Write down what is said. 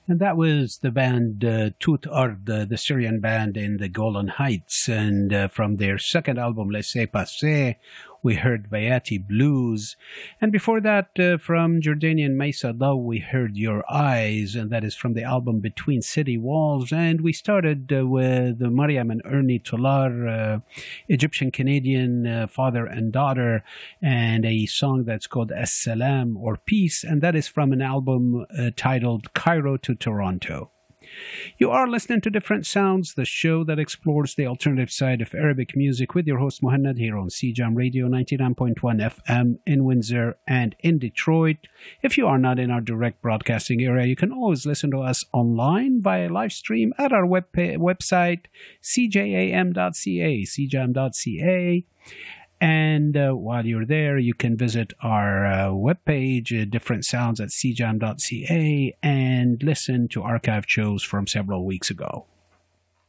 And that was the band Tut Ard, the Syrian band in the Golan Heights. And from their second album, Laissez Passer, we heard Bayati Blues. And before that, from Jordanian Mesa Daw, we heard Your Eyes. And that is from the album Between City Walls. And we started with Mariam and Ernie Tolar, Egyptian-Canadian father and daughter, and a song that's called As-Salam, or Peace. And that is from an album titled Cairo to Toronto. You are listening to Different Sounds, the show that explores the alternative side of Arabic music with your host Mohannad here on CJAM Radio 99.1 FM in Windsor and in Detroit. If you are not in our direct broadcasting area, you can always listen to us online via live stream at our website, cjam.ca, cjam.ca. And while you're there, you can visit our webpage, Different Sounds at cjam.ca, and listen to archived shows from several weeks ago.